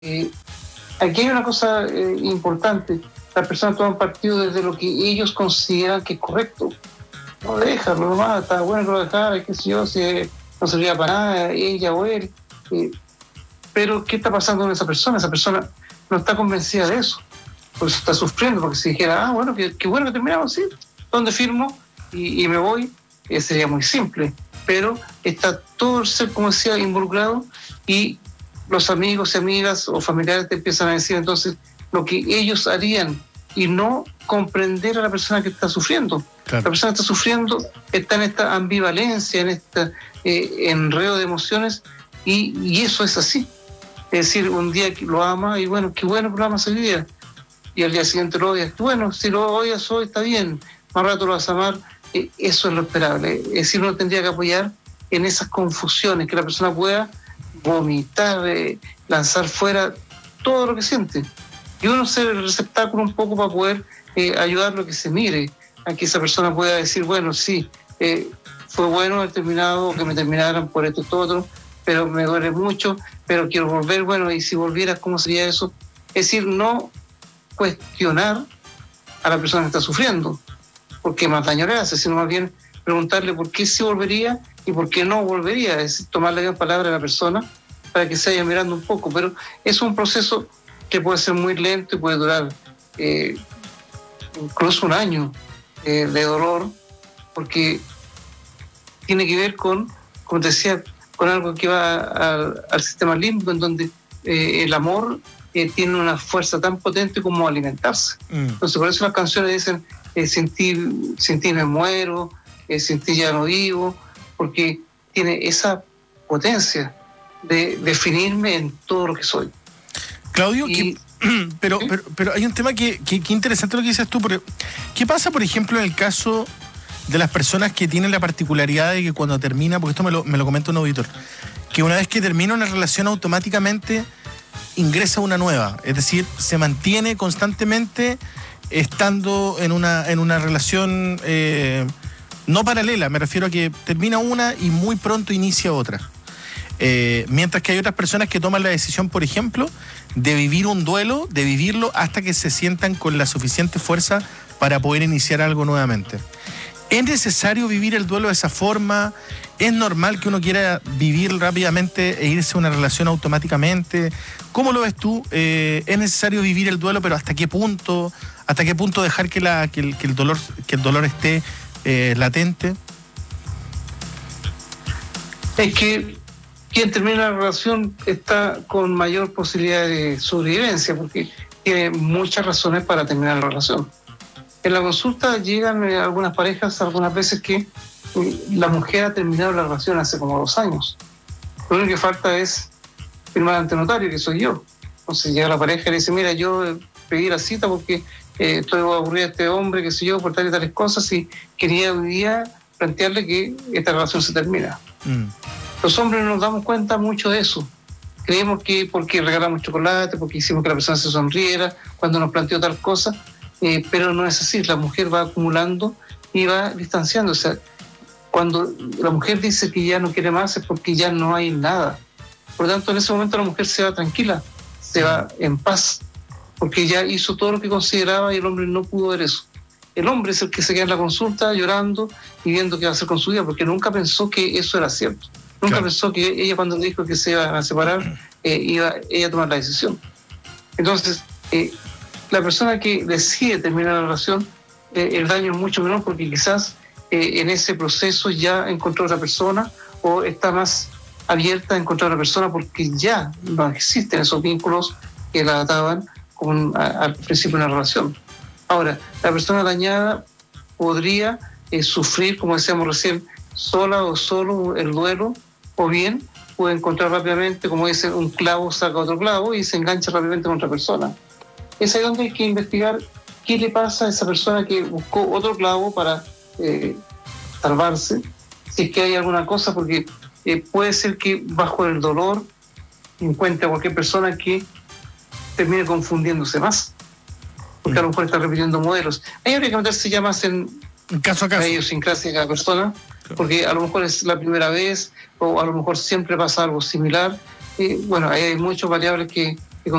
Eh, Aquí hay una cosa importante. Las personas toman partido desde lo que ellos consideran que es correcto. No, déjalo nomás, está bueno que lo dejara, qué sé yo, si no servía para nada, ella o él. Eh, pero, ¿qué está pasando con esa persona? Esa persona no está convencida de eso. Por eso está sufriendo, porque si dijera, bueno, qué bueno que terminamos, sí, ¿dónde firmo? Y me voy, sería muy simple. Pero está todo el ser, como decía, involucrado, y los amigos y amigas o familiares te empiezan a decir entonces lo que ellos harían y no comprender a la persona que está sufriendo. Claro. La persona que está sufriendo está en esta ambivalencia, en este enredo de emociones, y eso es así. Es decir, un día lo ama y bueno, qué bueno que lo amas hoy día, y al día siguiente lo odias. Bueno, si lo odias hoy está bien, más rato lo vas a amar. Eso es lo esperable. Es decir, uno tendría que apoyar en esas confusiones, que la persona pueda vomitar, lanzar fuera todo lo que siente. Y uno ser el receptáculo un poco para poder ayudarlo a que se mire, a que esa persona pueda decir, bueno, sí, fue bueno haber terminado, o que me terminaran por esto y todo otro, pero me duele mucho, pero quiero volver, bueno, y si volvieras, ¿cómo sería eso? Es decir, no cuestionar a la persona que está sufriendo, porque más daño le hace, sino más bien preguntarle por qué sí volvería y por qué no volvería, es decir, tomarle en palabra a la persona para que se vaya mirando un poco. Pero es un proceso que puede ser muy lento y puede durar incluso un año de dolor, porque tiene que ver con, como te decía, con algo que va al sistema límbico, en donde el amor tiene una fuerza tan potente como alimentarse. Entonces, por eso las canciones dicen, sin ti me muero, sin ti ya no vivo, porque tiene esa potencia de definirme en todo lo que soy. Claudio, pero hay un tema que interesante lo que dices tú. ¿Qué pasa, por ejemplo, en el caso de las personas que tienen la particularidad de que cuando termina, porque esto me lo comenta un auditor, que una vez que termina una relación automáticamente ingresa una nueva, es decir, se mantiene constantemente estando en una relación no paralela, me refiero a que termina una y muy pronto inicia otra. Mientras que hay otras personas que toman la decisión, por ejemplo, de vivir un duelo, de vivirlo hasta que se sientan con la suficiente fuerza para poder iniciar algo nuevamente. ¿Es necesario vivir el duelo de esa forma? ¿Es normal que uno quiera vivir rápidamente e irse a una relación automáticamente? ¿Cómo lo ves tú? ¿Es necesario vivir el duelo, pero hasta qué punto? ¿Hasta qué punto dejar que el dolor esté latente? Es que quien termina la relación está con mayor posibilidad de sobrevivencia, porque tiene muchas razones para terminar la relación. En la consulta llegan algunas parejas, algunas veces que la mujer ha terminado la relación hace como 2 años. Lo único que falta es firmar ante notario, que soy yo. Entonces llega la pareja y le dice, mira, yo pedí la cita porque estoy aburrida de este hombre, qué sé yo, por tal y tales cosas, y quería hoy día plantearle que esta relación se termina. Los hombres no nos damos cuenta mucho de eso. Creemos que porque regalamos chocolate, porque hicimos que la persona se sonriera cuando nos planteó tal cosa, pero no es así. La mujer va acumulando y va distanciando. O sea, cuando la mujer dice que ya no quiere más es porque ya no hay nada. Por lo tanto, en ese momento la mujer se va tranquila, se va en paz, porque ya hizo todo lo que consideraba y el hombre no pudo ver eso. El hombre es el que se queda en la consulta llorando y viendo qué va a hacer con su vida, porque nunca pensó que eso era cierto. Nunca pensó que ella, cuando dijo que se iba a separar, iba ella a tomar la decisión. Entonces, la persona que decide terminar la relación, el daño es mucho menor, porque quizás en ese proceso ya encontró otra persona, o está más abierta a encontrar otra persona, porque ya no existen esos vínculos que la ataban al principio de una relación. Ahora, la persona dañada podría sufrir, como decíamos recién, sola o solo el duelo, o bien puede encontrar rápidamente, como dicen, un clavo saca otro clavo y se engancha rápidamente con otra persona. Es ahí donde hay que investigar qué le pasa a esa persona que buscó otro clavo para salvarse, si es que hay alguna cosa, porque puede ser que bajo el dolor encuentre a cualquier persona que termine confundiéndose más, porque a lo mejor está repitiendo modelos. Ahí habría que meterse ya más en caso a caso, la idiosincrasia de cada persona, porque a lo mejor es la primera vez, o a lo mejor siempre pasa algo similar. Bueno, ahí hay muchas variables que